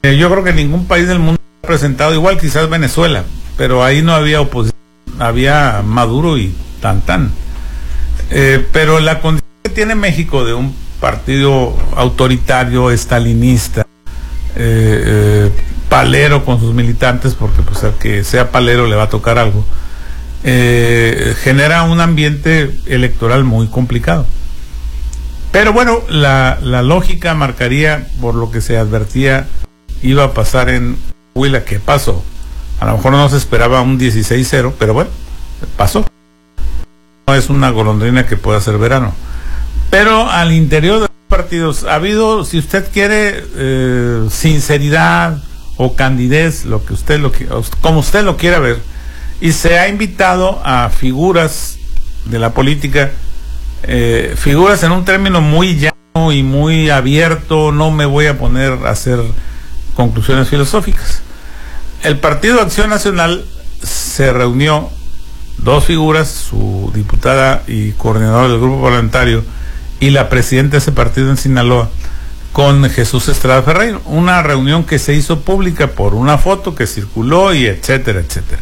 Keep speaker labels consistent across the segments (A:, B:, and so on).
A: Yo creo que ningún país del mundo ha presentado, igual quizás Venezuela, pero ahí no había oposición, había Maduro y tan. Pero la condición que tiene México de un partido autoritario, estalinista, palero con sus militantes, porque pues al que sea palero le va a tocar algo, genera un ambiente electoral muy complicado. Pero bueno, la lógica marcaría, por lo que se advertía, iba a pasar en Huila, que pasó. A lo mejor no se esperaba un 16-0, pero bueno, pasó. No es una golondrina que pueda hacer verano. Pero al interior de los partidos ha habido, si usted quiere, sinceridad o candidez, como usted lo quiera ver, y se ha invitado a figuras de la política, figuras en un término muy llano y muy abierto. No me voy a poner a hacer conclusiones filosóficas. El Partido Acción Nacional se reunió, dos figuras, su diputada y coordinadora del grupo parlamentario y la presidenta de ese partido en Sinaloa, con Jesús Estrada Ferreiro, una reunión que se hizo pública por una foto que circuló y etcétera.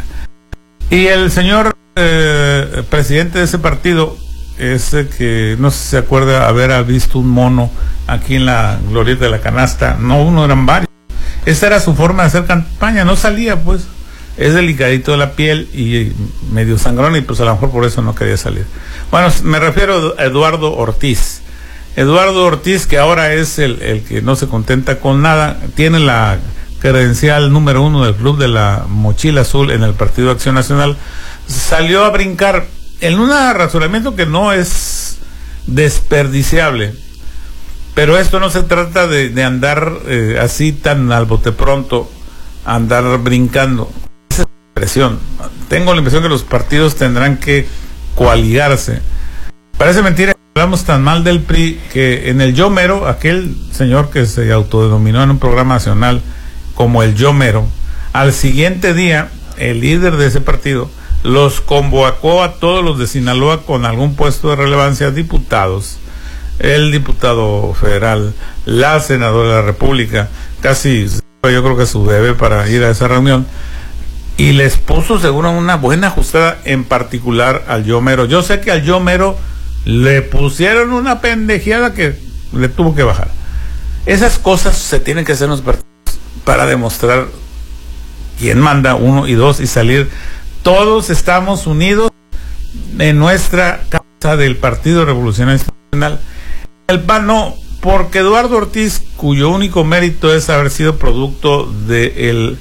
A: Y el señor presidente de ese partido, ese que no sé si se acuerda haber visto un mono aquí en la glorieta de la canasta, no uno, eran varios. Esa era su forma de hacer campaña, no salía pues, es delicadito de la piel y medio sangrón, y pues a lo mejor por eso no quería salir. Bueno, me refiero a Eduardo Ortiz. Eduardo Ortiz, que ahora es el que no se contenta con nada, tiene la credencial número 1 del Club de la Mochila Azul en el Partido Acción Nacional, salió a brincar en un razonamiento que no es desperdiciable. Pero esto no se trata de andar así tan al bote pronto, andar brincando. Esa es la impresión. Tengo la impresión que los partidos tendrán que coaligarse. Parece mentira que hablamos tan mal del PRI, que en el Yo Mero, aquel señor que se autodenominó en un programa nacional como el Yo Mero, al siguiente día el líder de ese partido los convocó a todos los de Sinaloa con algún puesto de relevancia, diputados, el diputado federal, la senadora de la República, casi yo creo que su bebé para ir a esa reunión, y les puso seguro una buena ajustada, en particular al Yo Mero. Yo sé que al Yo Mero le pusieron una pendejeada que le tuvo que bajar. Esas cosas se tienen que hacer en los partidos para demostrar quién manda, uno y dos, y salir. Todos estamos unidos en nuestra causa del Partido Revolucionario Institucional. El PAN no, porque Eduardo Ortiz, cuyo único mérito es haber sido producto del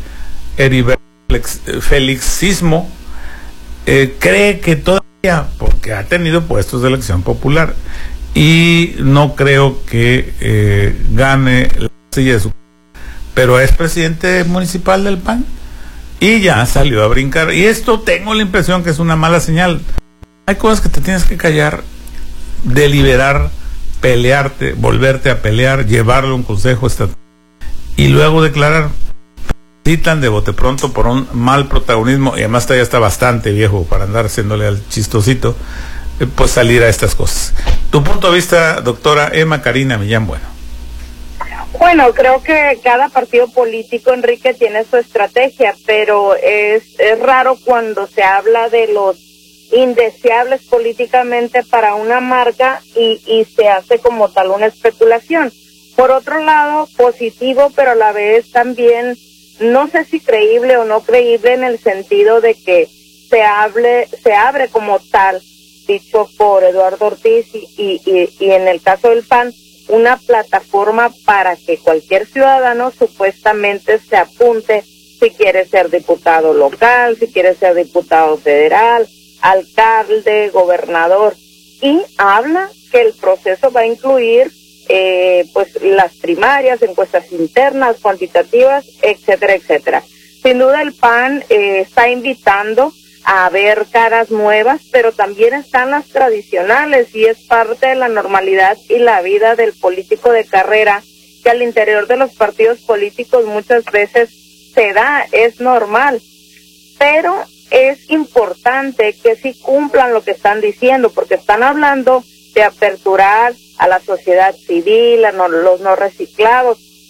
A: felicismo, cree que todavía, porque ha tenido puestos de elección popular, y no creo que gane la silla de su... Pero es presidente municipal del PAN y ya salió a brincar, y esto tengo la impresión que es una mala señal. Hay cosas que te tienes que callar, deliberar, pelearte, volverte a pelear, llevarlo a un consejo estatal y luego declarar. Citan de bote pronto por un mal protagonismo, y además ya está bastante viejo para andar haciéndole al chistosito, pues salir a estas cosas. Tu punto de vista, doctora Emma Karina Millán Bueno.
B: Bueno, creo que cada partido político, Enrique, tiene su estrategia, pero es raro cuando se habla de los indeseables políticamente para una marca y se hace como tal una especulación. Por otro lado, positivo, pero a la vez también, no sé si creíble o no creíble, en el sentido de que se abre como tal, dicho por Eduardo Ortiz y en el caso del PAN, una plataforma para que cualquier ciudadano supuestamente se apunte si quiere ser diputado local, si quiere ser diputado federal, alcalde, gobernador, y habla que el proceso va a incluir pues las primarias, encuestas internas, cuantitativas, etcétera, etcétera. Sin duda el PAN está invitando a ver caras nuevas, pero también están las tradicionales, y es parte de la normalidad y la vida del político de carrera, que al interior de los partidos políticos muchas veces se da, es normal, pero es importante que sí cumplan lo que están diciendo, porque están hablando de aperturar a la sociedad civil, a los no reciclados,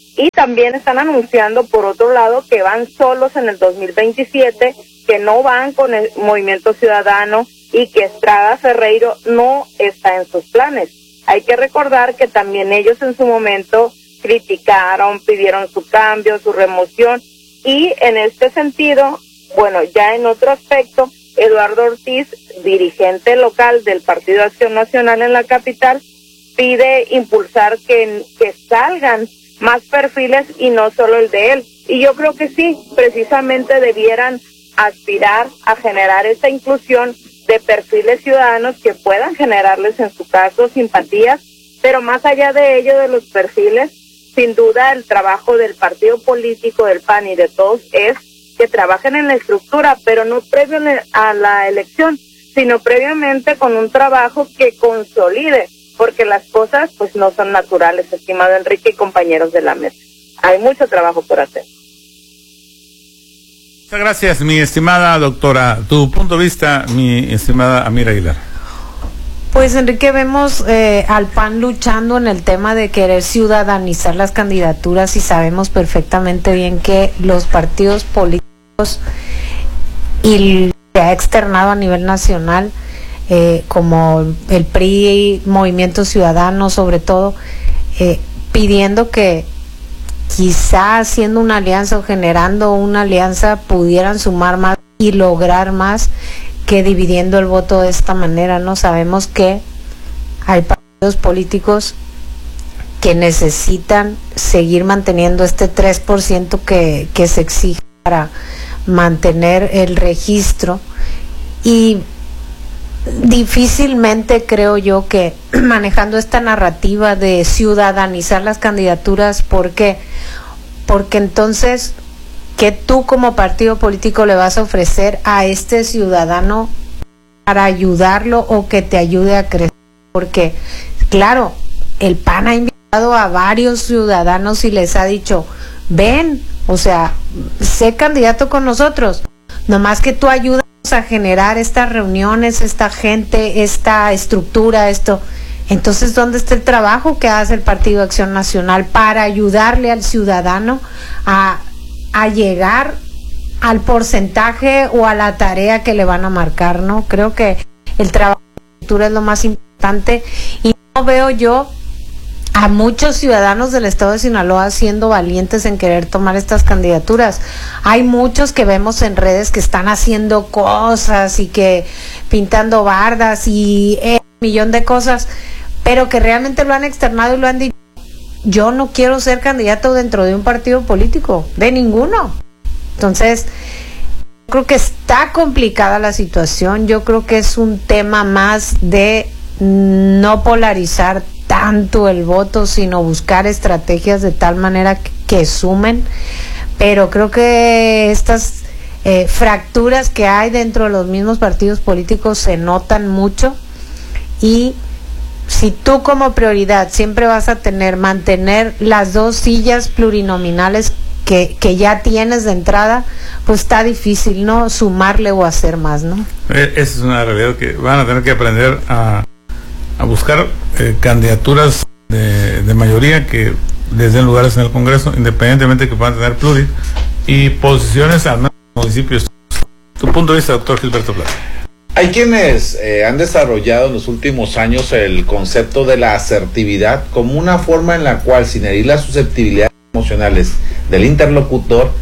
B: Y también están anunciando, por otro lado, que van solos en el 2027, que no van con el Movimiento Ciudadano y que Estrada Ferreiro no está en sus planes. Hay que recordar que también ellos en su momento criticaron, pidieron su cambio, su remoción, y en este sentido, bueno, ya en otro aspecto, Eduardo Ortiz, dirigente local del Partido Acción Nacional en la capital, pide impulsar que salgan más perfiles y no solo el de él. Y yo creo que sí, precisamente debieran aspirar a generar esta inclusión de perfiles ciudadanos que puedan generarles en su caso simpatías, pero más allá de ello, de los perfiles, sin duda el trabajo del partido político, del PAN y de todos es que trabajen en la estructura, pero no previo a la elección, sino previamente con un trabajo que consolide, porque las cosas pues no son naturales, estimado Enrique y compañeros de la mesa. Hay mucho trabajo por hacer.
A: Muchas gracias, mi estimada doctora. Tu punto de vista, mi estimada Amira Aguilar.
C: Pues Enrique, vemos al PAN luchando en el tema de querer ciudadanizar las candidaturas y sabemos perfectamente bien que los partidos políticos y se ha externado a nivel nacional, como el PRI, Movimiento Ciudadano sobre todo, pidiendo que quizá haciendo una alianza o generando una alianza pudieran sumar más y lograr más que dividiendo el voto de esta manera, ¿no? Sabemos que hay partidos políticos que necesitan seguir manteniendo este 3% que se exige para mantener el registro, y difícilmente creo yo que manejando esta narrativa de ciudadanizar las candidaturas, porque entonces, ¿qué tú como partido político le vas a ofrecer a este ciudadano para ayudarlo o que te ayude a crecer? Porque, claro, el PAN ha invitado a varios ciudadanos y les ha dicho, ven, o sea, sé candidato con nosotros, nomás que tú ayudas a generar estas reuniones, esta gente, esta estructura, esto. Entonces, ¿dónde está el trabajo que hace el Partido Acción Nacional para ayudarle al ciudadano a llegar al porcentaje o a la tarea que le van a marcar, ¿no? Creo que el trabajo de estructura es lo más importante, y no veo yo a muchos ciudadanos del estado de Sinaloa siendo valientes en querer tomar estas candidaturas. Hay muchos que vemos en redes que están haciendo cosas y que pintando bardas y un millón de cosas, pero que realmente lo han externado y lo han dicho: yo no quiero ser candidato dentro de un partido político, de ninguno. Entonces, creo que está complicada la situación. Yo creo que es un tema más de no polarizar tanto el voto, sino buscar estrategias de tal manera que sumen. Pero creo que estas fracturas que hay dentro de los mismos partidos políticos se notan mucho, y si tú como prioridad siempre vas a mantener las dos sillas plurinominales que ya tienes de entrada, pues está difícil, ¿no? Sumarle o hacer más, ¿no?
A: Esa es una realidad que van a tener que aprender a buscar candidaturas de mayoría que les den lugares en el Congreso, independientemente de que puedan tener pluris y posiciones al menos en municipios. Tu punto de vista, doctor Gilberto Plata.
D: Hay quienes han desarrollado en los últimos años el concepto de la asertividad como una forma en la cual, sin herir las susceptibilidades emocionales del interlocutor,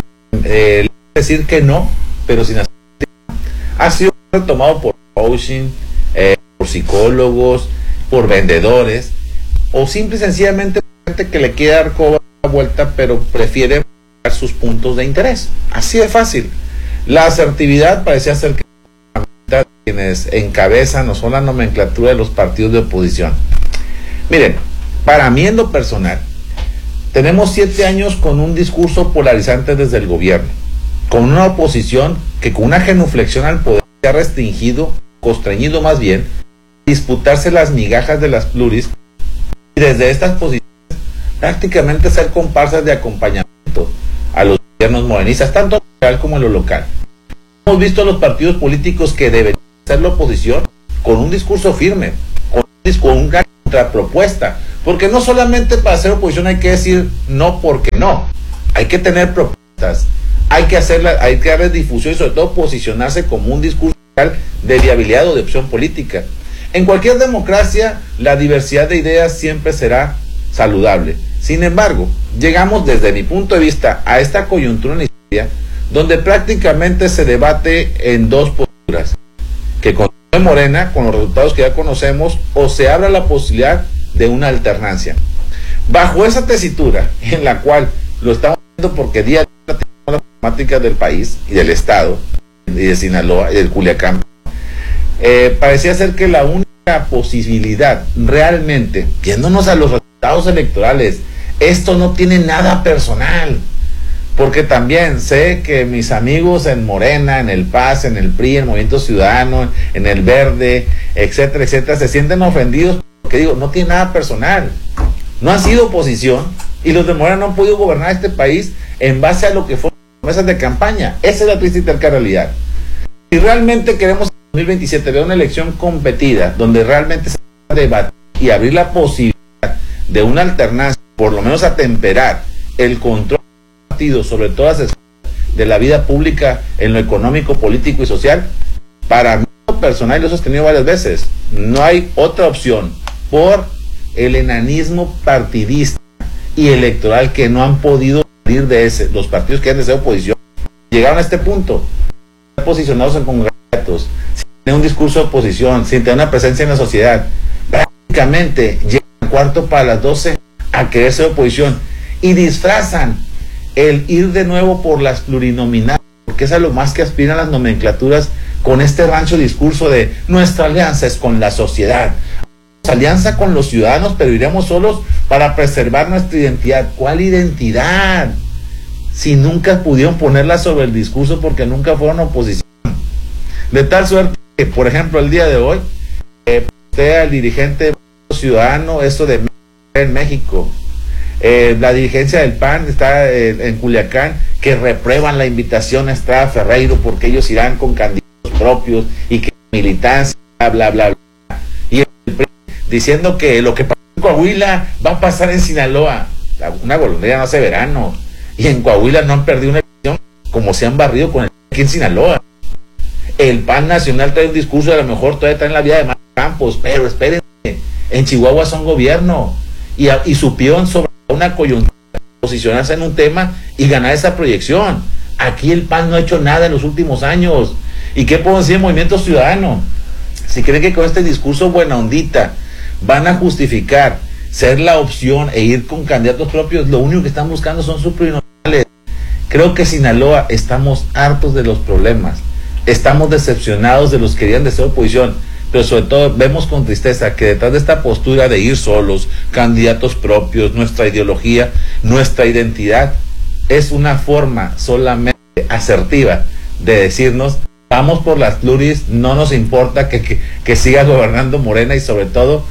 D: decir que no, pero sin hacer. Ha sido retomado por coaching, por psicólogos, por vendedores, o simple y sencillamente gente que le quiere dar la vuelta, pero prefiere buscar sus puntos de interés. Así de fácil. La asertividad parecía ser que quienes encabezan o son la nomenclatura de los partidos de oposición. Miren, para mí en lo personal, tenemos 7 años con un discurso polarizante desde el gobierno, con una oposición que con una genuflexión al poder se ha restringido, constreñido más bien, disputarse las migajas de las pluris, y desde estas posiciones prácticamente ser comparsas de acompañamiento a los gobiernos morenistas, tanto en lo federal como en lo local. Hemos visto a los partidos políticos que deberían ser la oposición con un discurso firme, con una contrapropuesta, Porque no solamente para hacer oposición hay que decir no porque no, hay que tener propuestas, hay que darle difusión y sobre todo posicionarse como un discurso de viabilidad o de opción política. En cualquier democracia la diversidad de ideas siempre será saludable. Sin embargo, llegamos desde mi punto de vista a esta coyuntura en la historia donde prácticamente se debate en dos posturas, que continúe Morena con los resultados que ya conocemos o se abra la posibilidad de una alternancia. Bajo esa tesitura en la cual lo estamos viendo porque día a día tenemos las problemáticas del país y del estado y de Sinaloa y del Culiacán, parecía ser que la única posibilidad realmente, viéndonos a los resultados electorales, esto no tiene nada personal, porque también sé que mis amigos en Morena, en el PAS, en el PRI, en el Movimiento Ciudadano, en el Verde, etcétera, etcétera, se sienten ofendidos porque digo, no tiene nada personal, no han sido oposición y los de Morena no han podido gobernar este país en base a lo que fueron promesas de campaña. Esa es la triste y terca realidad. Si realmente queremos en 2027 ver una elección competida, donde realmente se va a debatir y abrir la posibilidad de una alternancia, por lo menos a temperar el control sobre todas las esferas de la vida pública en lo económico, político y social, para mí personal, y lo he sostenido varias veces, no hay otra opción por el enanismo partidista y electoral que no han podido salir de los partidos que han deseado oposición, llegaron a este punto, posicionados en congresos, sin tener un discurso de oposición, sin tener una presencia en la sociedad, prácticamente llegan cuarto para las 12 a querer ser oposición y disfrazan el ir de nuevo por las plurinominales, porque es a lo más que aspiran las nomenclaturas con este rancho discurso de nuestra alianza es con la sociedad, alianza con los ciudadanos, pero iremos solos para preservar nuestra identidad. ¿Cuál identidad? Si nunca pudieron ponerla sobre el discurso porque nunca fueron oposición. De tal suerte que, por ejemplo, el día de hoy, el dirigente ciudadano, esto de en México, la dirigencia del PAN está en Culiacán, que reprueban la invitación a Estrada Ferreiro porque ellos irán con candidatos propios y que militancia, bla, bla, bla. Y el PRI diciendo que lo que pasó en Coahuila va a pasar en Sinaloa. Una golondrina no hace verano. Y en Coahuila no han perdido una elección como se han barrido con el aquí en Sinaloa. El PAN nacional trae un discurso, a lo mejor todavía está en la vida de Mario Campos, pero espérense, en Chihuahua son gobierno y supieron sobre una coyuntura posicionarse en un tema y ganar esa proyección. Aquí el PAN no ha hecho nada en los últimos años. ¿Y qué puedo decir del Movimiento Ciudadano? Si creen que con este discurso buena ondita van a justificar ser la opción e ir con candidatos propios, lo único que están buscando son sus plurinominales. Creo que Sinaloa estamos hartos de los problemas, estamos decepcionados de los que querían de ser oposición, pero sobre todo vemos con tristeza que detrás de esta postura de ir solos, candidatos propios, nuestra ideología, nuestra identidad, es una forma solamente asertiva de decirnos, vamos por las pluris, no nos importa que siga gobernando Morena y sobre todo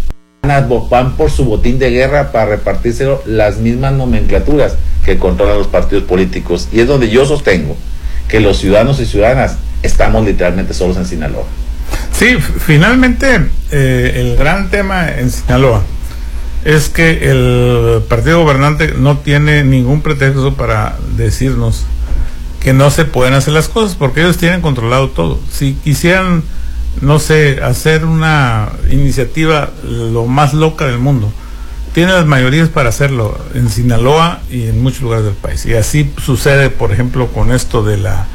D: van por su botín de guerra para repartírselo las mismas nomenclaturas que controlan los partidos políticos. Y es donde yo sostengo que los ciudadanos y ciudadanas estamos literalmente solos en Sinaloa.
A: Sí, finalmente el gran tema en Sinaloa es que el partido gobernante no tiene ningún pretexto para decirnos que no se pueden hacer las cosas, porque ellos tienen controlado todo. Si quisieran, no sé, hacer una iniciativa lo más loca del mundo, tienen las mayorías para hacerlo en Sinaloa y en muchos lugares del país. Y así sucede, por ejemplo, con esto de la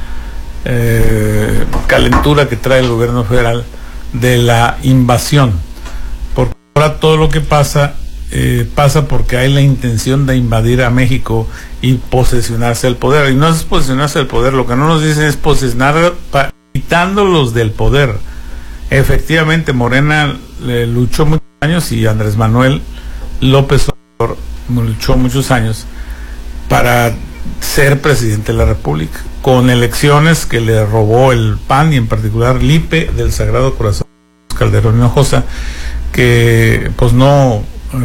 A: calentura que trae el gobierno federal de la invasión, porque ahora todo lo que pasa porque hay la intención de invadir a México y posesionarse del poder, y no es posesionarse del poder, lo que no nos dicen es posesionar quitándolos del poder. Efectivamente Morena luchó muchos años y Andrés Manuel López Obrador luchó muchos años para ser presidente de la República, con elecciones que le robó el PAN y en particular Lipe del Sagrado Corazón Calderón Hinojosa, que pues no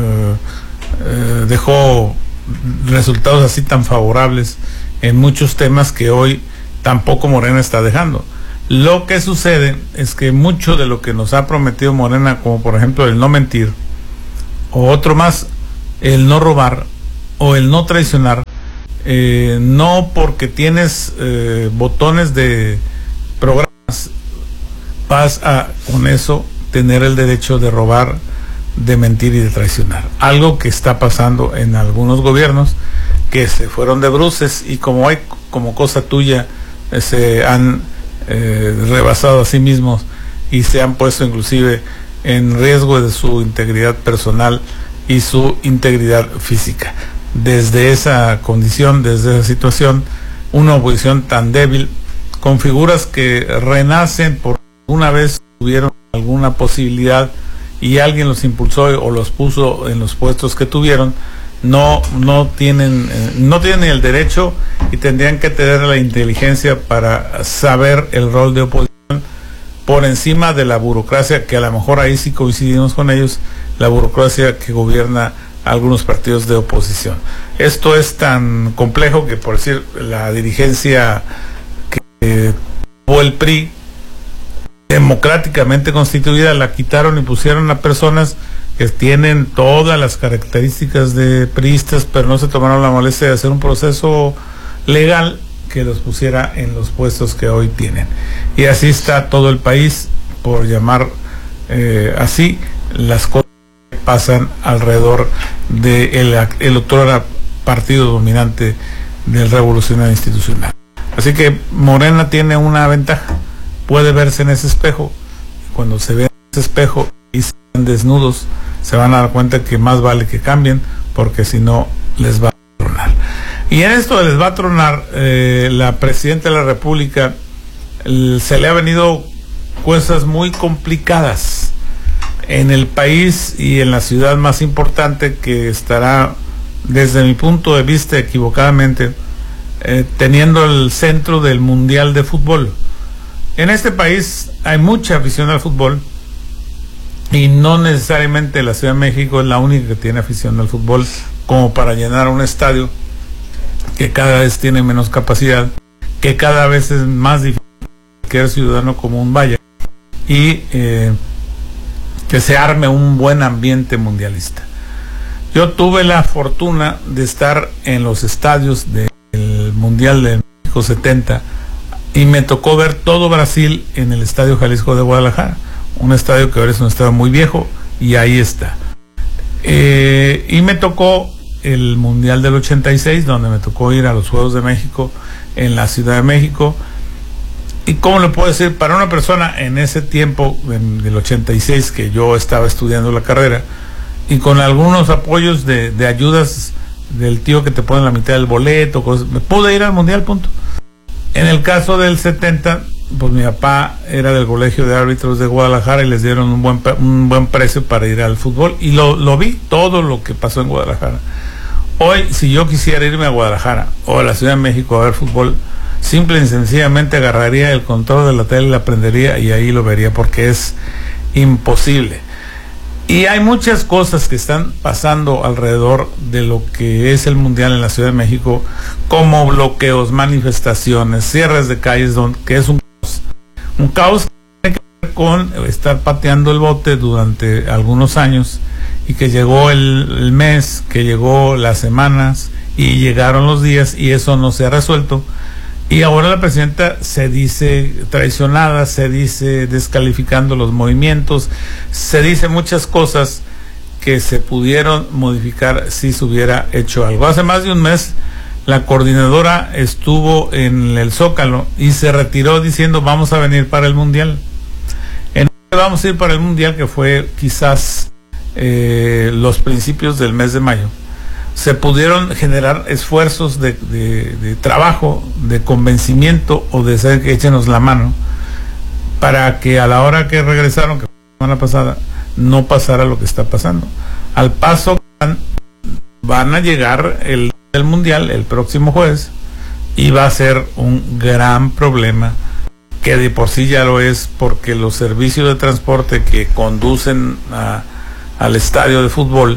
A: dejó resultados así tan favorables en muchos temas que hoy tampoco Morena está dejando. Lo que sucede es que mucho de lo que nos ha prometido Morena, como por ejemplo el no mentir o otro más, el no robar o el no traicionar, no porque tienes botones de programas vas a con eso tener el derecho de robar, de mentir y de traicionar. Algo que está pasando en algunos gobiernos que se fueron de bruces y como hay como cosa tuya se han rebasado a sí mismos y se han puesto inclusive en riesgo de su integridad personal y su integridad física. Desde esa condición, desde esa situación, una oposición tan débil, con figuras que renacen por una vez tuvieron alguna posibilidad y alguien los impulsó o los puso en los puestos que tuvieron, no tienen ni el derecho y tendrían que tener la inteligencia para saber el rol de oposición por encima de la burocracia, que a lo mejor ahí sí coincidimos con ellos, la burocracia que gobierna algunos partidos de oposición. Esto es tan complejo que, por decir, la dirigencia que tuvo el PRI democráticamente constituida la quitaron y pusieron a personas que tienen todas las características de priistas, pero no se tomaron la molestia de hacer un proceso legal que los pusiera en los puestos que hoy tienen. Y así está todo el país, por llamar así las cosas que pasan alrededor del otro partido dominante del revolucionario institucional. Así que Morena tiene una ventaja, puede verse en ese espejo. Cuando se ve en ese espejo y se ven desnudos, se van a dar cuenta que más vale que cambien, porque si no les va a tronar. Y en esto les va a tronar, la presidenta de la República se le ha venido cosas muy complicadas en el país y en la ciudad más importante, que estará, desde mi punto de vista equivocadamente, teniendo el centro del Mundial de Fútbol. En este país hay mucha afición al fútbol y no necesariamente la Ciudad de México es la única que tiene afición al fútbol como para llenar un estadio que cada vez tiene menos capacidad, que cada vez es más difícil que el ciudadano común vaya y que se arme un buen ambiente mundialista. Yo tuve la fortuna de estar en los estadios del Mundial de México 70 y me tocó ver todo Brasil en el Estadio Jalisco de Guadalajara, un estadio que ahora es un estadio muy viejo y ahí está. Y me tocó el Mundial del 86, donde me tocó ir a los Juegos de México en la Ciudad de México. Y cómo le puedo decir, para una persona en ese tiempo, del 86, que yo estaba estudiando la carrera, y con algunos apoyos de ayudas del tío que te pone la mitad del boleto, cosas, me pude ir al Mundial, punto. En el caso del 70, pues mi papá era del Colegio de Árbitros de Guadalajara y les dieron un buen precio para ir al fútbol y lo vi todo lo que pasó en Guadalajara. Hoy, si yo quisiera irme a Guadalajara o a la Ciudad de México a ver fútbol, simple y sencillamente agarraría el control de la tele, la prendería y ahí lo vería, porque es imposible. Y hay muchas cosas que están pasando alrededor de lo que es el Mundial en la Ciudad de México, como bloqueos, manifestaciones, cierres de calles, que es un caos que tiene que ver con estar pateando el bote durante algunos años, y que llegó el mes, que llegó las semanas y llegaron los días y eso no se ha resuelto. Y ahora la presidenta se dice traicionada, se dice descalificando los movimientos, se dice muchas cosas que se pudieron modificar si se hubiera hecho algo. Hace más de un mes la coordinadora estuvo en el Zócalo y se retiró diciendo vamos a venir para el Mundial. Vamos a ir para el Mundial, que fue quizás los principios del mes de mayo. Se pudieron generar esfuerzos de trabajo, de convencimiento o de ser que échenos la mano para que a la hora que regresaron, que fue la semana pasada, no pasara lo que está pasando. Al paso van a llegar el Mundial el próximo jueves y va a ser un gran problema, que de por sí ya lo es, porque los servicios de transporte que conducen al estadio de fútbol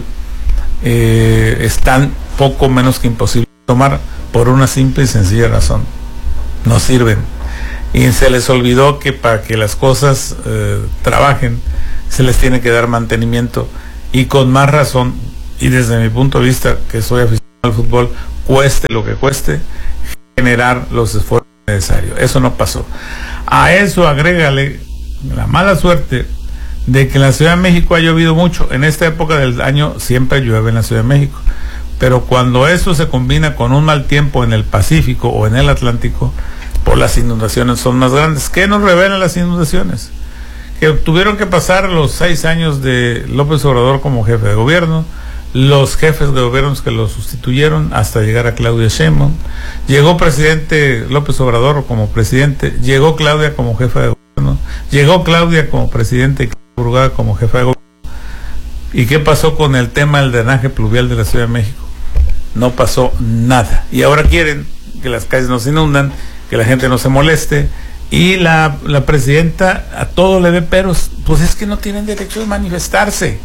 A: están poco menos que imposibles de tomar, por una simple y sencilla razón: no sirven. Y se les olvidó que para que las cosas trabajen se les tiene que dar mantenimiento, y con más razón, y desde mi punto de vista, que soy aficionado al fútbol, cueste lo que cueste, generar los esfuerzos necesarios. Eso no pasó. A eso agrégale la mala suerte de que en la Ciudad de México ha llovido mucho. En esta época del año siempre llueve en la Ciudad de México, pero cuando eso se combina con un mal tiempo en el Pacífico o en el Atlántico, por las inundaciones son más grandes. ¿Qué nos revelan las inundaciones? Que tuvieron que pasar los 6 años de López Obrador como jefe de gobierno, los jefes de gobiernos que lo sustituyeron hasta llegar a Claudia Sheinbaum. Llegó presidente López Obrador como presidente, llegó Claudia como jefa de gobierno, llegó Claudia como presidente y Claudia Brugada como jefa de gobierno. ¿Y qué pasó con el tema del drenaje pluvial de la Ciudad de México? No pasó nada. Y ahora quieren que las calles no se inundan, que la gente no se moleste, y la presidenta a todo le ve peros. Pues es que no tienen derecho de manifestarse.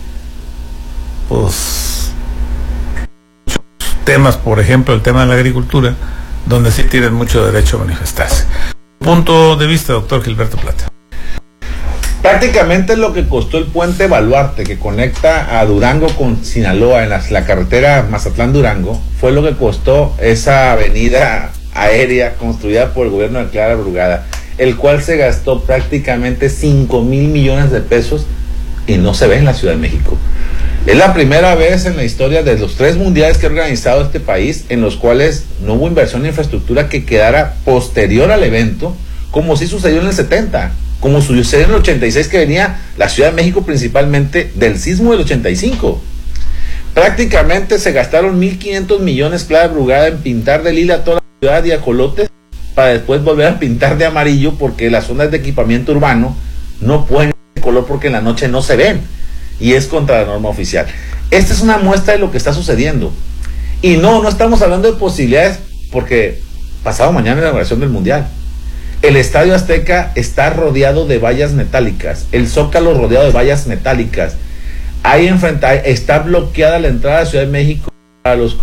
A: Pues muchos temas, por ejemplo el tema de la agricultura, donde sí tienen mucho derecho a manifestarse. Punto de vista, doctor Gilberto Plata.
D: Prácticamente lo que costó el puente Baluarte, que conecta a Durango con Sinaloa en la carretera Mazatlán-Durango, fue lo que costó esa avenida aérea construida por el gobierno de Clara Brugada, el cual se gastó prácticamente 5,000 millones de pesos y no se ve en la Ciudad de México. Es la primera vez en la historia de los 3 mundiales que ha organizado este país en los cuales no hubo inversión en infraestructura que quedara posterior al evento, como sí sucedió en el 70, como sucedió en el 86, que venía la Ciudad de México principalmente del sismo del 85. Prácticamente se gastaron 1,500 millones Clara Brugada en pintar de lila toda la ciudad y ajolotes, para después volver a pintar de amarillo, porque las zonas de equipamiento urbano no pueden de color porque en la noche no se ven, y es contra la norma oficial. Esta es una muestra de lo que está sucediendo. Y no estamos hablando de posibilidades, porque pasado mañana es la inauguración del Mundial. El Estadio Azteca está rodeado de vallas metálicas, el Zócalo rodeado de vallas metálicas. Ahí enfrente está bloqueada la entrada a Ciudad de México para los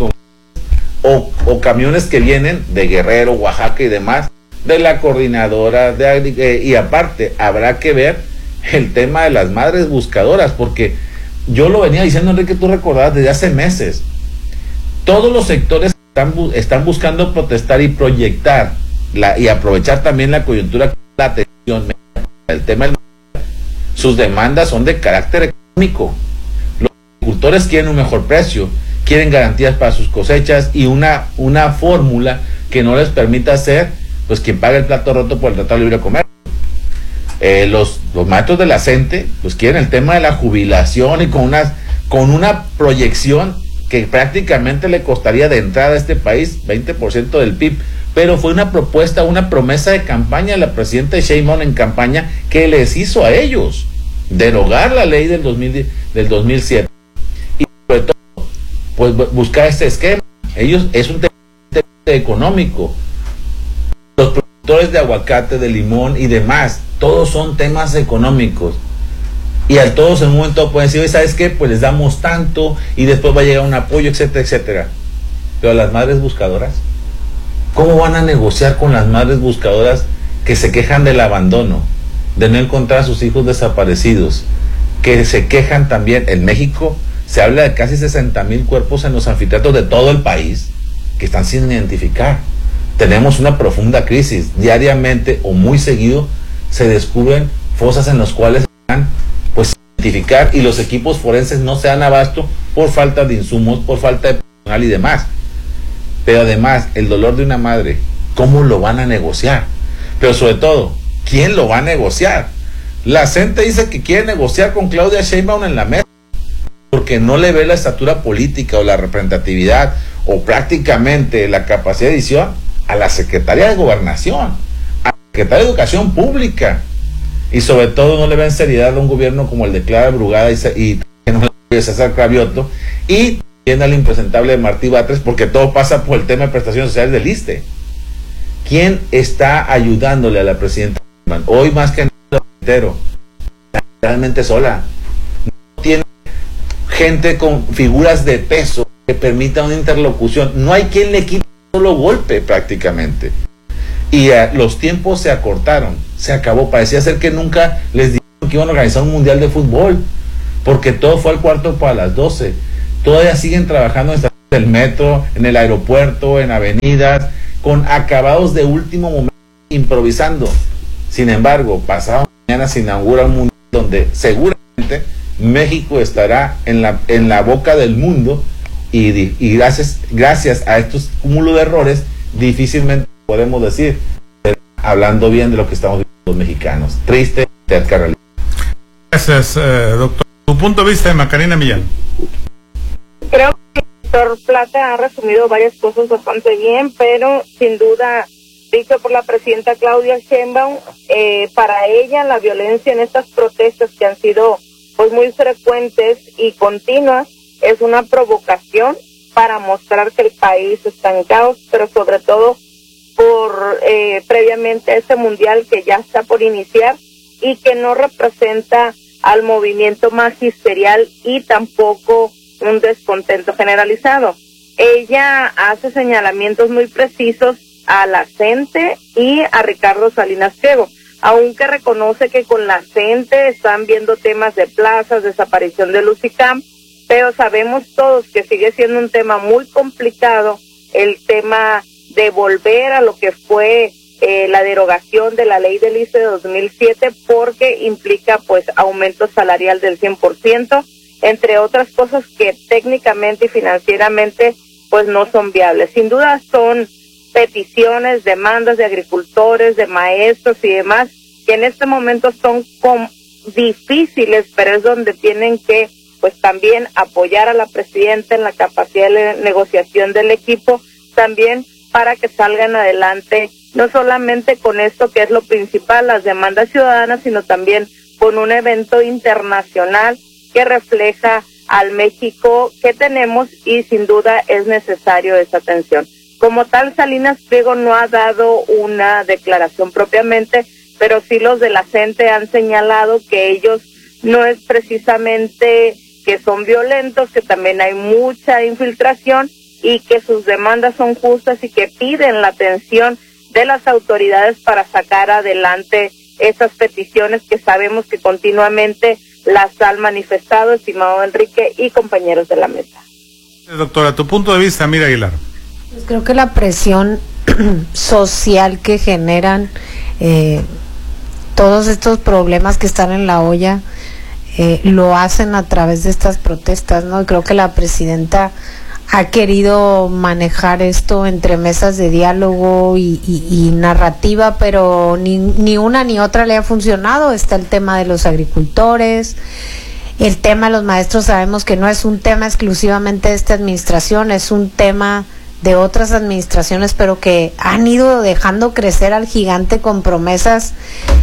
D: o camiones que vienen de Guerrero, Oaxaca y demás, de la coordinadora y aparte habrá que ver el tema de las madres buscadoras, porque yo lo venía diciendo, Enrique, tú recordabas desde hace meses, todos los sectores están buscando protestar y proyectar y aprovechar también la coyuntura, la atención, el tema del sus demandas son de carácter económico. Los agricultores quieren un mejor precio, quieren garantías para sus cosechas y una fórmula que no les permita ser pues quien pague el plato roto por el Tratado de Libre Comercio. Los maestros de la CENTE pues quieren el tema de la jubilación y con una proyección que prácticamente le costaría de entrada a este país 20% del PIB, pero fue una propuesta, una promesa de campaña de la presidenta Sheinbaum en campaña que les hizo a ellos derogar la ley del 2007 y sobre todo pues buscar este esquema. Ellos es un tema económico. Los productores de aguacate, de limón y demás, todos son temas económicos. Y a todos en un momento pueden decir, ¿sabes qué? Pues les damos tanto y después va a llegar un apoyo, etcétera, etcétera. Pero las madres buscadoras, ¿cómo van a negociar con las madres buscadoras que se quejan del abandono, de no encontrar a sus hijos desaparecidos, que se quejan también? En México se habla de casi 60,000 cuerpos en los anfiteatros de todo el país que están sin identificar. Tenemos una profunda crisis. Diariamente o muy seguido se descubren fosas en las cuales están pues identificar y los equipos forenses no se dan abasto por falta de insumos, por falta de personal y demás. Pero además el dolor de una madre, ¿cómo lo van a negociar? Pero sobre todo, ¿quién lo va a negociar? La CENTE dice que quiere negociar con Claudia Sheinbaum en la mesa porque no le ve la estatura política o la representatividad o prácticamente la capacidad de decisión a la Secretaría de Gobernación, a la Secretaría de Educación Pública, y sobre todo no le ven seriedad a un gobierno como el de Clara Brugada y César Cravioto, y también al impresentable de Martí Batres, porque todo pasa por el tema de prestaciones sociales del ISSSTE. ¿Quién está ayudándole a la presidenta? Hoy más que nada, realmente sola. No tiene gente con figuras de peso que permita una interlocución. No hay quien le quite un solo golpe prácticamente. Y los tiempos se acortaron, se acabó. Parecía ser que nunca les dijeron que iban a organizar un mundial de fútbol. porque todo fue al cuarto para las 12. Todavía siguen trabajando en estaciones del metro, en el aeropuerto, en avenidas, con acabados de último momento, improvisando. Sin embargo, pasado mañana se inaugura un mundial donde seguramente México estará en la boca del mundo, y gracias a estos cúmulos de errores difícilmente podemos decir hablando bien de lo que estamos viendo los mexicanos. Triste, terca realidad.
A: Gracias, doctor. Tu punto de vista de Macarena Millán.
B: Creo que el doctor Plata ha resumido varias cosas bastante bien, pero sin duda, dicho por la presidenta Claudia Sheinbaum, para ella la violencia en estas protestas que han sido pues muy frecuentes y continuas es una provocación para mostrar que el país está en caos, pero sobre todo por previamente ese mundial que ya está por iniciar y que no representa al movimiento magisterial y tampoco un descontento generalizado. Ella hace señalamientos muy precisos a la CENTE y a Ricardo Salinas Pliego, aunque reconoce que con la CENTE están viendo temas de plazas, desaparición de Lucicam, pero sabemos todos que sigue siendo un tema muy complicado el tema de volver a lo que fue la derogación de la ley del ICE de 2007, porque implica pues aumento salarial del 100%, entre otras cosas que técnicamente y financieramente pues no son viables. Sin duda son peticiones, demandas de agricultores, de maestros y demás, que en este momento son difíciles, pero es donde tienen que pues también apoyar a la presidenta en la capacidad de negociación del equipo, también para que salgan adelante, no solamente con esto que es lo principal, las demandas ciudadanas, sino también con un evento internacional que refleja al México que tenemos, y sin duda es necesario esa atención. Como tal, Salinas Pliego no ha dado una declaración propiamente, pero sí los de la CENTE han señalado que ellos no es precisamente que son violentos, que también hay mucha infiltración y que sus demandas son justas y que piden la atención de las autoridades para sacar adelante esas peticiones que sabemos que continuamente las han manifestado, estimado Enrique y compañeros de la mesa.
A: Doctora, tu punto de vista, Mira Aguilar.
C: Pues creo que la presión social que generan todos estos problemas que están en la olla lo hacen a través de estas protestas, ¿no? Y creo que la presidenta ha querido manejar esto entre mesas de diálogo y narrativa, pero ni una ni otra le ha funcionado. Está el tema de los agricultores, el tema de los maestros. Sabemos que no es un tema exclusivamente de esta administración, es un tema de otras administraciones, pero que han ido dejando crecer al gigante con promesas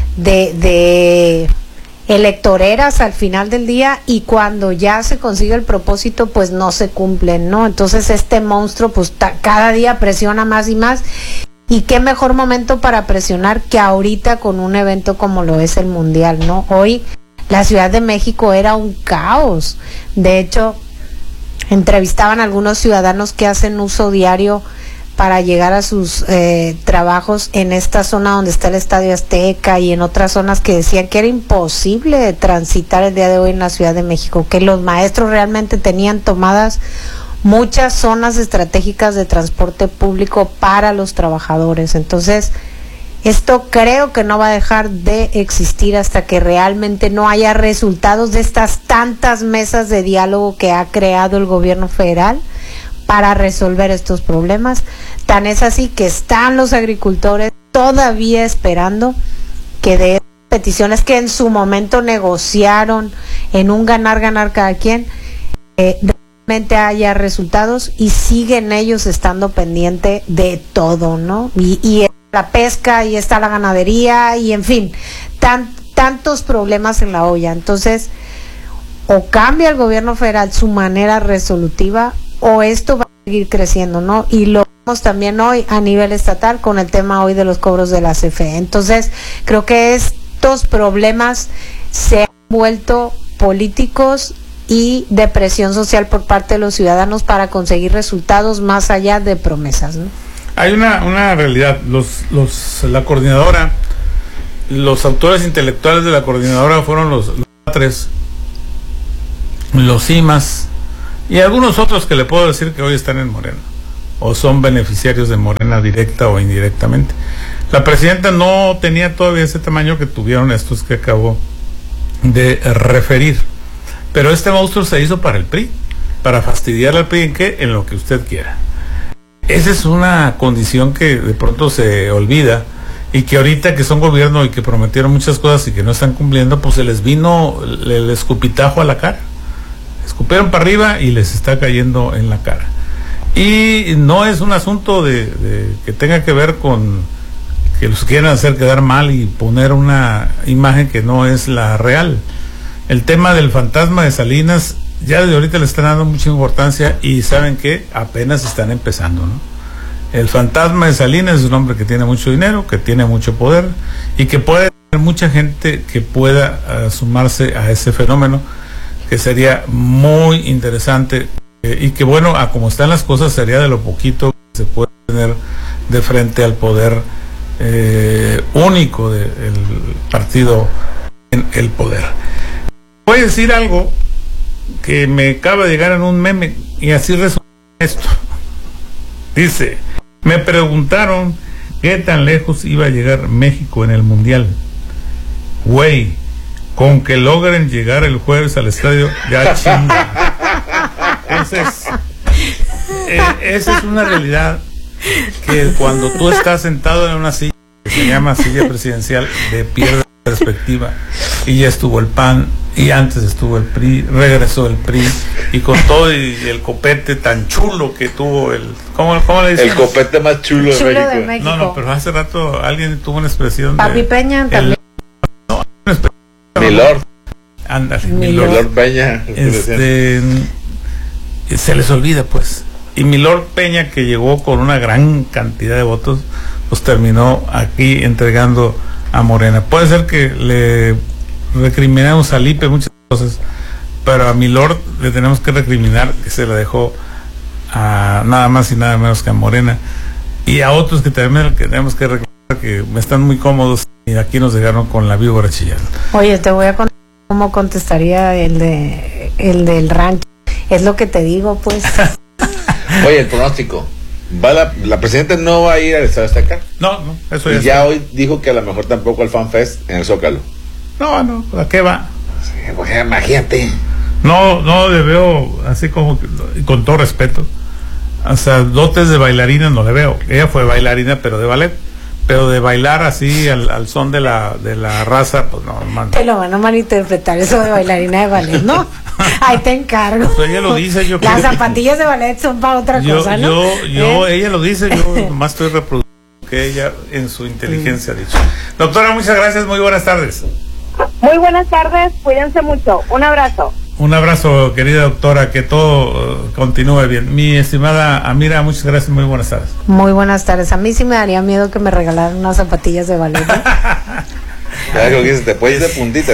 C: de electoreras al final del día, y cuando ya se consigue el propósito pues no se cumplen, ¿no? Entonces este monstruo pues cada día presiona más y más, y qué mejor momento para presionar que ahorita con un evento como lo es el Mundial, ¿no? Hoy la Ciudad de México era un caos. De hecho, entrevistaban a algunos ciudadanos que hacen uso diario para llegar a sus trabajos en esta zona donde está el Estadio Azteca y en otras zonas, que decían que era imposible transitar el día de hoy en la Ciudad de México, que los maestros realmente tenían tomadas muchas zonas estratégicas de transporte público para los trabajadores. Entonces, esto creo que no va a dejar de existir hasta que realmente no haya resultados de estas tantas mesas de diálogo que ha creado el gobierno federal para resolver estos problemas. Tan es así que están los agricultores todavía esperando que de peticiones que en su momento negociaron en un ganar-ganar cada quien, realmente haya resultados, y siguen ellos estando pendiente de todo, ¿no? Y la pesca, y está la ganadería, y en fin, tantos problemas en la olla. Entonces, o cambia el gobierno federal su manera resolutiva, o esto va a seguir creciendo, ¿no? Y lo vemos también hoy a nivel estatal con el tema hoy de los cobros de la CFE. Entonces, creo que estos problemas se han vuelto políticos y de presión social por parte de los ciudadanos para conseguir resultados más allá de promesas, ¿no?
A: Hay una realidad. La coordinadora, los autores intelectuales de la coordinadora fueron los tres, los CIMAS y algunos otros que le puedo decir que hoy están en Morena o son beneficiarios de Morena directa o indirectamente. La presidenta no tenía todavía ese tamaño que tuvieron estos que acabo de referir, pero este monstruo se hizo para el PRI, para fastidiarle al PRI en qué, en lo que usted quiera. Esa es una condición que de pronto se olvida y que ahorita que son gobierno y que prometieron muchas cosas y que no están cumpliendo, pues se les vino el escupitajo a la cara. Escupieron para arriba y les está cayendo en la cara. Y no es un asunto de que tenga que ver con que los quieran hacer quedar mal y poner una imagen que no es la real. El tema del fantasma de Salinas, ya desde ahorita le están dando mucha importancia y saben que apenas están empezando, ¿no? El fantasma de Salinas es un hombre que tiene mucho dinero, que tiene mucho poder y que puede tener mucha gente que pueda sumarse a ese fenómeno, que sería muy interesante y que bueno, a como están las cosas, sería de lo poquito que se puede tener de frente al poder único del partido en el poder. Voy a decir algo que me acaba de llegar en un meme y así resume esto. Dice, me preguntaron qué tan lejos iba a llegar México en el Mundial. Güey, con que logren llegar el jueves al estadio, ya chinga. Entonces, esa es una realidad que cuando tú estás sentado en una silla que se llama silla presidencial, de pierde perspectiva, y ya estuvo el PAN, y antes estuvo el PRI, regresó el PRI, y con todo y el copete tan chulo que tuvo ¿cómo le dicen?
D: El copete más chulo
C: de México.
A: No, pero hace rato alguien tuvo una expresión
C: Papi Peña también.
D: Milord.
A: Ándale,
D: Milord Peña.
A: Se les olvida, pues. Y Milord Peña, que llegó con una gran cantidad de votos, pues terminó aquí entregando a Morena. Puede ser que le recriminamos a Lipe muchas cosas, pero a Milord le tenemos que recriminar que se la dejó a nada más y nada menos que a Morena, y a otros que también tenemos que recriminar que están muy cómodos y aquí nos dejaron con la víbora chillando.
C: Oye, te voy a contar cómo contestaría el del rancho. Es lo que te digo, pues.
D: Oye, el pronóstico. La presidenta no va a ir al Estadio Azteca.
A: No, eso
D: y ya hoy dijo que a lo mejor tampoco al FanFest en el Zócalo.
A: No, ¿a qué va?
D: Sí, pues imagínate.
A: No le veo, así como con todo respeto, o sea, dotes de bailarina no le veo. Ella fue bailarina, pero de ballet. Pero de bailar así al son de la raza, pues no, man.
C: Te lo van a malinterpretar eso de bailarina de ballet, ¿no? Ahí te encargo.
A: Pues ella lo dice, yo
C: las zapatillas de ballet son para otra cosa, ¿no?
A: Ella lo dice, yo nomás estoy reproduciendo lo que ella en su inteligencia ha dicho. Doctora, muchas gracias, muy buenas tardes.
B: Muy buenas tardes, cuídense mucho. Un abrazo.
A: Un abrazo, querida doctora, que todo continúe bien. Mi estimada Amira, muchas gracias, muy buenas tardes.
C: Muy buenas tardes. A mí sí me daría miedo que me regalaran unas zapatillas de ballet, ¿no?
D: Claro que te puedes de puntitas,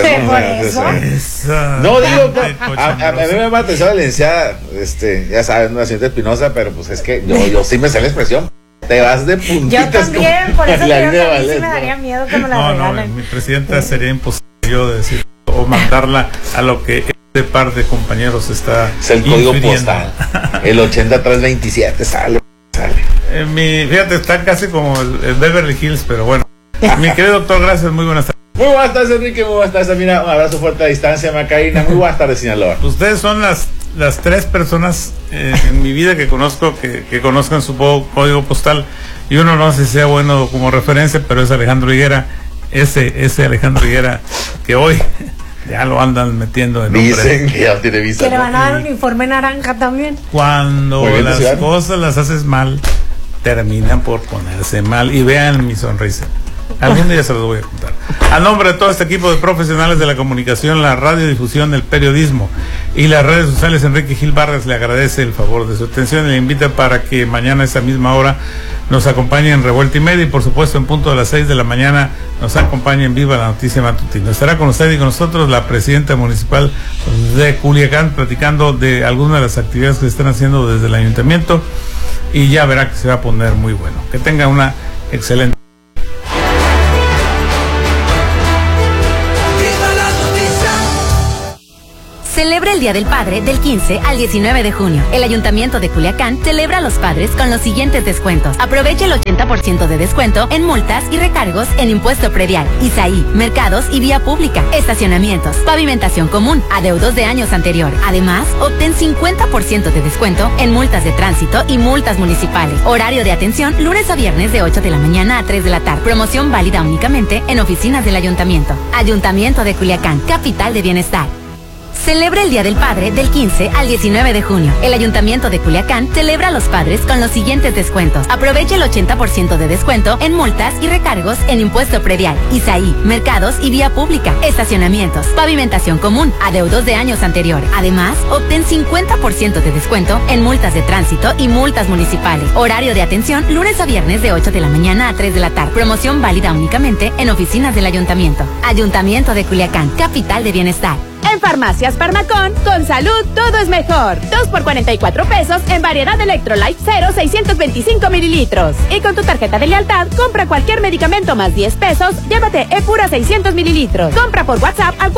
D: ¿no? No, digo, a mí me va a atención la licenciada, ya saben, la señorita Espinosa, pero pues es que yo sí me sé la expresión. Te vas de puntitas.
C: Yo también, por eso creo que a mí sí me daría miedo que me la regalen.
A: No, mi presidenta sería imposible yo decir o mandarla a lo que este par de compañeros está
D: es el código postal. El 80327 sale.
A: Fíjate, está casi como el Beverly Hills, pero bueno. Mi querido doctor, gracias, muy buenas tardes.
D: Muy buenas tardes, Enrique, muy buenas tardes. Mira, un abrazo fuerte a distancia, Macarena. Muy buenas tardes, Sinaloa.
A: Ustedes son las tres personas en mi vida que conozco que conozcan su código postal, y uno no sé si sea bueno como referencia, pero es Alejandro Higuera. Ese Alejandro Higuera que hoy ya lo andan metiendo en
D: dicen que ya tiene visa.
C: Que le van a dar un informe naranja también.
A: Cuando las cosas las haces mal, terminan por ponerse mal. Y vean mi sonrisa. Algún día se los voy a contar. A nombre de todo este equipo de profesionales de la comunicación, la radiodifusión, el periodismo y las redes sociales, Enrique Gil Vargas le agradece el favor de su atención y le invita para que mañana a esa misma hora nos acompañe en Revuelta y Media, y por supuesto en punto de las 6 de la mañana nos acompañe en Viva la Noticia Matutina. Estará con usted y con nosotros la presidenta municipal de Culiacán, platicando de algunas de las actividades que se están haciendo desde el ayuntamiento, y ya verá que se va a poner muy bueno. Que tenga una excelente.
E: Celebra el Día del Padre del 15 al 19 de junio. El Ayuntamiento de Culiacán celebra a los padres con los siguientes descuentos. Aprovecha el 80% de descuento en multas y recargos en impuesto predial, ISAI, mercados y vía pública, estacionamientos, pavimentación común, adeudos de años anterior. Además, obtén 50% de descuento en multas de tránsito y multas municipales. Horario de atención lunes a viernes de 8 de la mañana a 3 de la tarde. Promoción válida únicamente en oficinas del Ayuntamiento. Ayuntamiento de Culiacán, capital de bienestar. Celebra el Día del Padre del 15 al 19 de junio. El Ayuntamiento de Culiacán celebra a los padres con los siguientes descuentos. Aprovecha el 80% de descuento en multas y recargos en impuesto predial, ISAI, mercados y vía pública, estacionamientos, pavimentación común, adeudos de años anterior. Además, obtén 50% de descuento en multas de tránsito y multas municipales. Horario de atención lunes a viernes de 8 de la mañana a 3 de la tarde. Promoción válida únicamente en oficinas del Ayuntamiento. Ayuntamiento de Culiacán, capital de bienestar.
F: En Farmacias Farmacón, con salud todo es mejor. 2 por 44 pesos en variedad de Electrolyte 0, 625 mililitros. Y con tu tarjeta de lealtad, compra cualquier medicamento más 10 pesos, llévate Epura 600 mililitros. Compra por WhatsApp al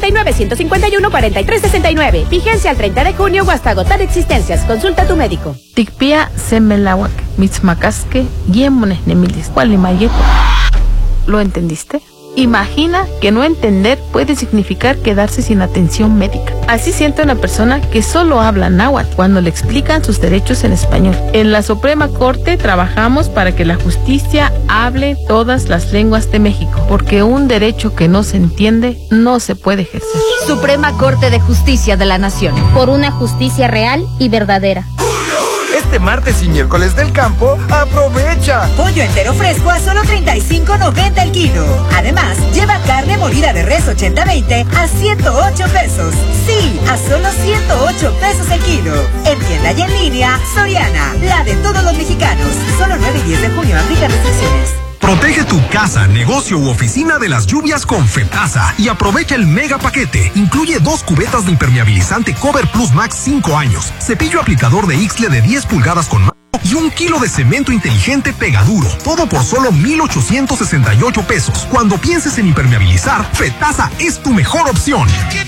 F: 479-151-4369. Vigencia al 30 de junio o hasta agotar existencias. Consulta a tu médico.
G: Tikpia semelawak, mitzmakaske, yemones nemilis, cualimayeto. ¿Lo entendiste? Imagina que no entender puede significar quedarse sin atención médica. Así siente una persona que solo habla náhuatl cuando le explican sus derechos en español. En la Suprema Corte trabajamos para que la justicia hable todas las lenguas de México, porque un derecho que no se entiende no se puede ejercer.
H: Suprema Corte de Justicia de la Nación, por una justicia real y verdadera.
I: Este martes y miércoles del campo, aprovecha.
J: Pollo entero fresco a solo $35.90 el kilo. Además, lleva carne molida de res 80-20 a 108 pesos. Sí, a solo 108 pesos el kilo. En tienda y en línea, Soriana, la de todos los mexicanos. Solo 9 y 10 de junio, aplica restricciones.
K: Protege tu casa, negocio u oficina de las lluvias con FETASA y aprovecha el mega paquete. Incluye 2 cubetas de impermeabilizante Cover Plus Max 5 años, cepillo aplicador de Ixtle de 10 pulgadas con mano y 1 kilo de cemento inteligente Pegaduro. Todo por solo 1,868 pesos. Cuando pienses en impermeabilizar, FETASA es tu mejor opción.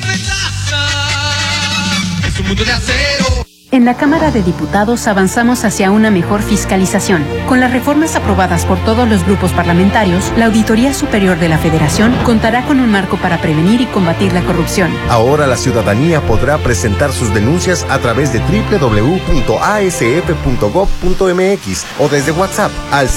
L: Es un mundo de acero.
M: En la Cámara de Diputados avanzamos hacia una mejor fiscalización. Con las reformas aprobadas por todos los grupos parlamentarios, la Auditoría Superior de la Federación contará con un marco para prevenir y combatir la corrupción.
N: Ahora la ciudadanía podrá presentar sus denuncias a través de www.asf.gov.mx o desde WhatsApp al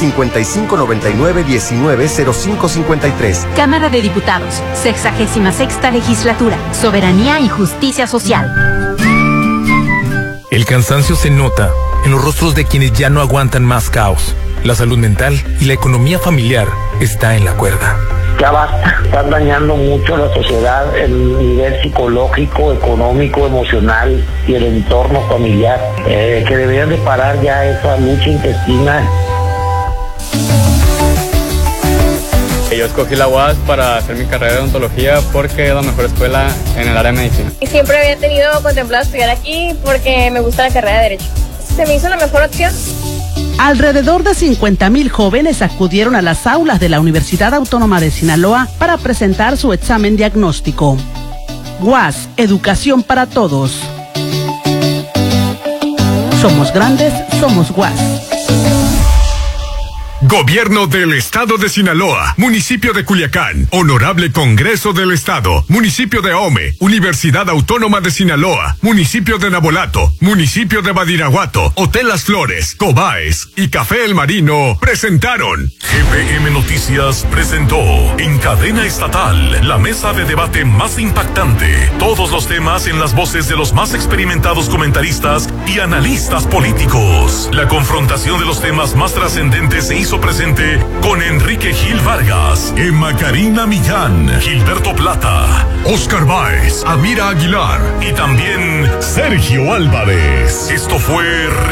N: 5599-190553.
M: Cámara de Diputados, 66ª Legislatura, Soberanía y Justicia Social.
O: El cansancio se nota en los rostros de quienes ya no aguantan más caos. La salud mental y la economía familiar está en la cuerda.
P: Ya basta, están dañando mucho a la sociedad, el nivel psicológico, económico, emocional y el entorno familiar. Que deberían de parar ya esa lucha intestina.
Q: Yo escogí la UAS para hacer mi carrera de odontología porque es la mejor escuela en el área de medicina.
R: Y siempre había tenido contemplado estudiar aquí porque me gusta la carrera de Derecho. Se me hizo la mejor opción.
S: Alrededor de 50,000 jóvenes acudieron a las aulas de la Universidad Autónoma de Sinaloa para presentar su examen diagnóstico. UAS, educación para todos. Somos grandes, somos UAS.
K: Gobierno del Estado de Sinaloa, Municipio de Culiacán, Honorable Congreso del Estado, Municipio de Ahome, Universidad Autónoma de Sinaloa, Municipio de Nabolato, Municipio de Badiraguato, Hotel Las Flores, Cobaes y Café El Marino presentaron.
T: GPM Noticias presentó en cadena estatal la mesa de debate más impactante. Todos los temas en las voces de los más experimentados comentaristas y analistas políticos. La confrontación de los temas más trascendentes se hizo presente con Enrique Gil Vargas, Emma Karina Millán, Gilberto Plata, Oscar Báez, Amira Aguilar y también Sergio Álvarez. Esto fue